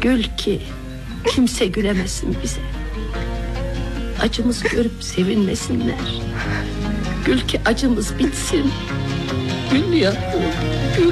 Gül ki kimse gülemesin bize. Acımızı görüp sevinmesinler. Gül ki acımız bitsin. Gül yavrum, gül.